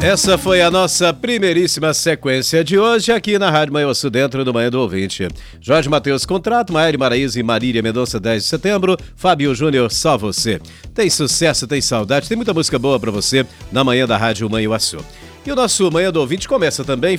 Essa foi a nossa primeiríssima sequência de hoje aqui na Rádio Manhã Sul, dentro do Manhã do Ouvinte. Jorge Matheus Contrato, Maiara Maraíza e Marília Mendonça, 10 de setembro. Fábio Júnior, Só Você. Tem sucesso, tem saudade, tem muita música boa pra você na manhã da Rádio Manhã Sul. E o nosso Manhã do Ouvinte começa também